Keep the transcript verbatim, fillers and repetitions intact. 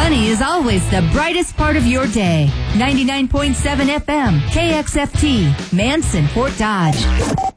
Sunny is always the brightest part of your day. ninety-nine point seven F M, K X F T, Manson, Fort Dodge.